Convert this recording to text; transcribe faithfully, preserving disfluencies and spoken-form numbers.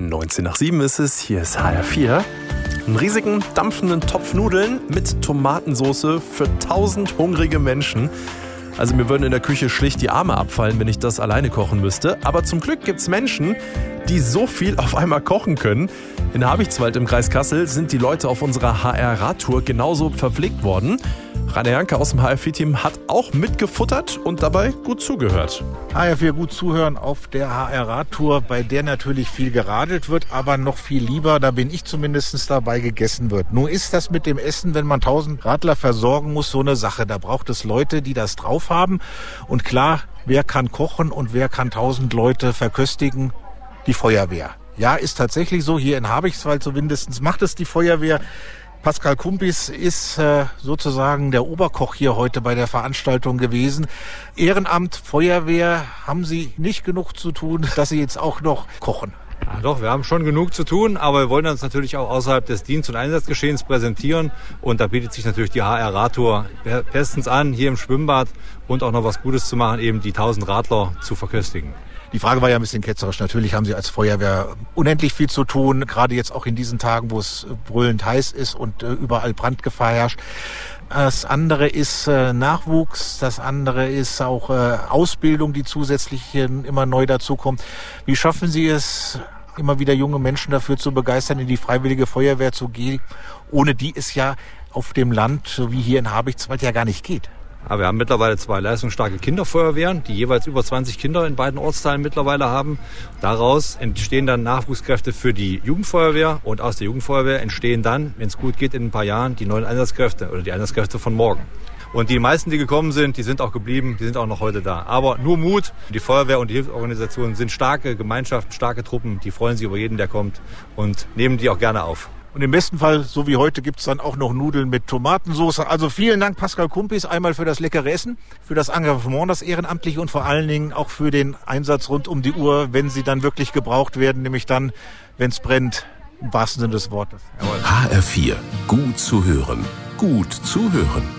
neunzehn nach sieben ist es, hier ist H R vier. Einen riesigen, dampfenden Topf Nudeln mit Tomatensauce für tausend hungrige Menschen. Also mir würden in der Küche schlicht die Arme abfallen, wenn ich das alleine kochen müsste. Aber zum Glück gibt's Menschen, die so viel auf einmal kochen können. In Habichtswald im Kreis Kassel sind die Leute auf unserer H R-Radtour genauso verpflegt worden. Rainer Janke aus dem H R vier-Team hat auch mitgefuttert und dabei gut zugehört. H R vier gut zuhören auf der H R-Radtour, bei der natürlich viel geradelt wird, aber noch viel lieber, da bin ich zumindest dabei, gegessen wird. Nun ist das mit dem Essen, wenn man tausend Radler versorgen muss, so eine Sache. Da braucht es Leute, die das drauf haben. Und klar, wer kann kochen und wer kann tausend Leute verköstigen? Die Feuerwehr. Ja, ist tatsächlich so, hier in Habichtswald zumindest macht es die Feuerwehr. Pascal Kumpis ist äh, sozusagen der Oberkoch hier heute bei der Veranstaltung gewesen. Ehrenamt, Feuerwehr, haben Sie nicht genug zu tun, dass Sie jetzt auch noch kochen? Ja, doch, wir haben schon genug zu tun, aber wir wollen uns natürlich auch außerhalb des Dienst- und Einsatzgeschehens präsentieren. Und da bietet sich natürlich die H R-Radtour bestens an, hier im Schwimmbad und auch noch was Gutes zu machen, eben die tausend Radler zu verköstigen. Die Frage war ja ein bisschen ketzerisch. Natürlich haben Sie als Feuerwehr unendlich viel zu tun, gerade jetzt auch in diesen Tagen, wo es brüllend heiß ist und äh, überall Brandgefahr herrscht. Das andere ist äh, Nachwuchs, das andere ist auch äh, Ausbildung, die zusätzlich äh, immer neu dazukommt. Wie schaffen Sie es, immer wieder junge Menschen dafür zu begeistern, in die Freiwillige Feuerwehr zu gehen, ohne die es ja auf dem Land, so wie hier in Habichtswald, ja gar nicht geht? Ja, wir haben mittlerweile zwei leistungsstarke Kinderfeuerwehren, die jeweils über zwanzig Kinder in beiden Ortsteilen mittlerweile haben. Daraus entstehen dann Nachwuchskräfte für die Jugendfeuerwehr und aus der Jugendfeuerwehr entstehen dann, wenn es gut geht, in ein paar Jahren die neuen Einsatzkräfte oder die Einsatzkräfte von morgen. Und die meisten, die gekommen sind, die sind auch geblieben, die sind auch noch heute da. Aber nur Mut, die Feuerwehr und die Hilfsorganisationen sind starke Gemeinschaften, starke Truppen, die freuen sich über jeden, der kommt und nehmen die auch gerne auf. Und im besten Fall, so wie heute, gibt's dann auch noch Nudeln mit Tomatensauce. Also vielen Dank, Pascal Kumpis, einmal für das leckere Essen, für das Engagement, das Ehrenamtliche und vor allen Dingen auch für den Einsatz rund um die Uhr, wenn sie dann wirklich gebraucht werden, nämlich dann, wenn es brennt, im wahrsten Sinne des Wortes. H R vier, gut zu hören, gut zu hören.